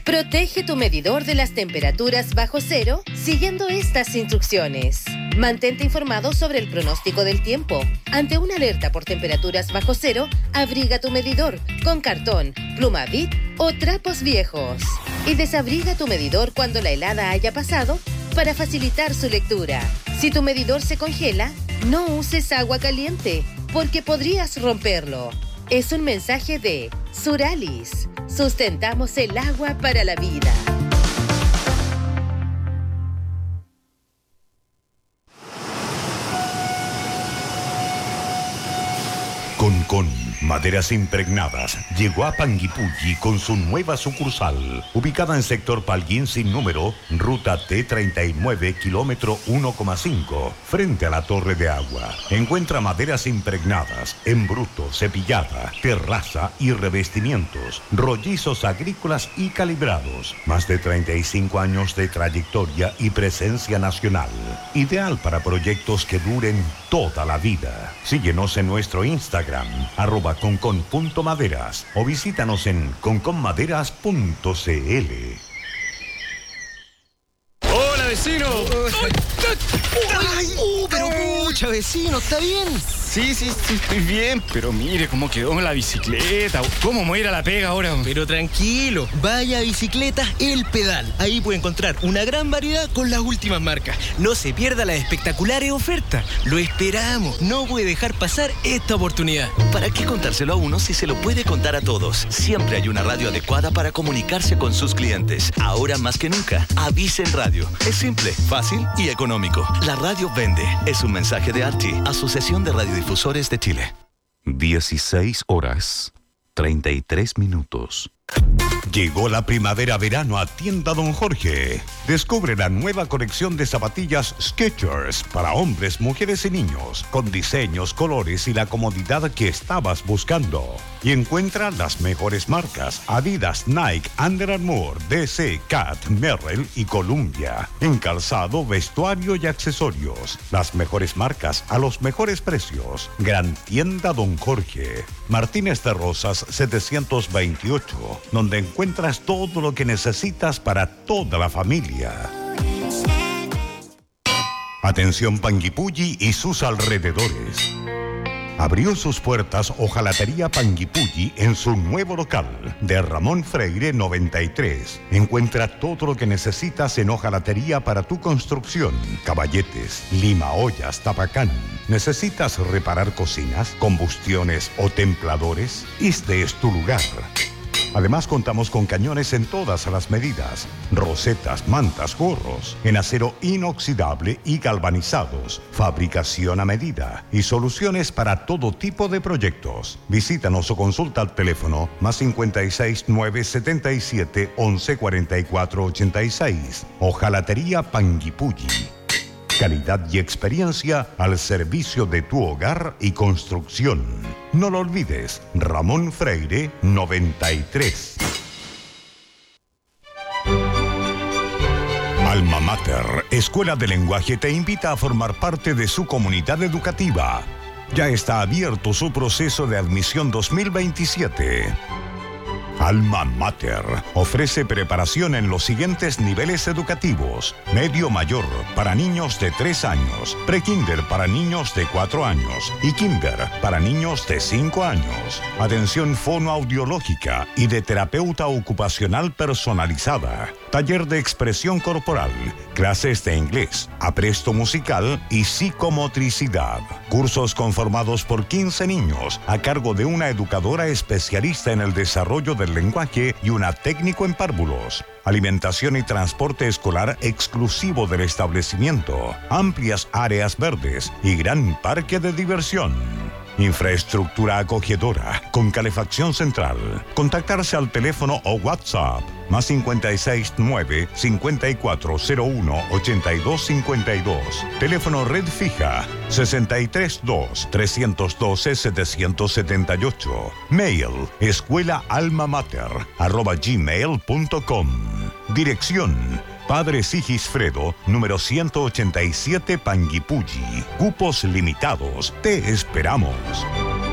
Protege tu medidor de las temperaturas bajo cero siguiendo estas instrucciones. Mantente informado sobre el pronóstico del tiempo. Ante una alerta por temperaturas bajo cero, abriga tu medidor con cartón, pluma Bic o trapos viejos. Y desabriga tu medidor cuando la helada haya pasado para facilitar su lectura. Si tu medidor se congela, no uses agua caliente porque podrías romperlo. Es un mensaje de Suralis. Sustentamos el agua para la vida. Concon Maderas Impregnadas llegó a Panguipulli con su nueva sucursal, ubicada en sector Palguín sin número, ruta T39, kilómetro 1,5, frente a la Torre de Agua. Encuentra maderas impregnadas, en bruto, cepillada, terraza y revestimientos, rollizos agrícolas y calibrados. Más de 35 años de trayectoria y presencia nacional. Ideal para proyectos que duren toda la vida. Síguenos en nuestro Instagram, @concon.maderas o visítanos en conconmaderas.cl. ¡Hola, vecino! Pero pucha, vecino, ¿está bien? Sí, estoy bien, pero mire cómo quedó la bicicleta. ¿Cómo me voy a ir a la pega ahora? Pero tranquilo, vaya a Bicicletas El Pedal. Ahí puede encontrar una gran variedad con las últimas marcas. No se pierda las espectaculares ofertas. Lo esperamos. No puede dejar pasar esta oportunidad. ¿Para qué contárselo a uno si se lo puede contar a todos? Siempre hay una radio adecuada para comunicarse con sus clientes. Ahora más que nunca, Avisen Radio. Es simple, fácil y económico. La radio vende. Es un mensaje de ARTI, Asociación de Radiodifusores de Chile. 16:33. Llegó la primavera-verano a Tienda Don Jorge. Descubre la nueva colección de zapatillas Skechers para hombres, mujeres y niños, con diseños, colores y la comodidad que estabas buscando. Y encuentra las mejores marcas: Adidas, Nike, Under Armour, DC, Cat, Merrell y Columbia. En calzado, vestuario y accesorios. Las mejores marcas a los mejores precios. Gran Tienda Don Jorge. Martínez de Rosas 728, donde encuentras todo lo que necesitas para toda la familia. Atención Panguipulli y sus alrededores. Abrió sus puertas Hojalatería Panguipulli en su nuevo local de Ramón Freire 93. Encuentra todo lo que necesitas en hojalatería para tu construcción. Caballetes, lima ollas, tapacán. ¿Necesitas reparar cocinas, combustiones o templadores? Este es tu lugar. Además, contamos con cañones en todas las medidas, rosetas, mantas, gorros, en acero inoxidable y galvanizados, fabricación a medida y soluciones para todo tipo de proyectos. Visítanos o consulta al teléfono +56 977 11 44 86. Hojalatería Panguipulli. Calidad y experiencia al servicio de tu hogar y construcción. No lo olvides, Ramón Freire 93. Alma Mater, Escuela de Lenguaje, te invita a formar parte de su comunidad educativa. Ya está abierto su proceso de admisión 2027. Alma Mater ofrece preparación en los siguientes niveles educativos: medio mayor para niños de 3 años, prekinder para niños de 4 años y kinder para niños de 5 años. Atención fonoaudiológica y de terapeuta ocupacional personalizada. Taller de expresión corporal, clases de inglés, apresto musical y psicomotricidad. Cursos conformados por 15 niños a cargo de una educadora especialista en el desarrollo del lenguaje y una técnico en párvulos. Alimentación y transporte escolar exclusivo del establecimiento. Amplias áreas verdes y gran parque de diversión. Infraestructura acogedora con calefacción central. Contactarse al teléfono o WhatsApp +56 9 5401 8252. Teléfono red fija 63 2 312 778. Mail escuelaalmamater@gmail.com. Dirección: Padre Sigisfredo, número 187, Panguipulli. Cupos limitados. Te esperamos.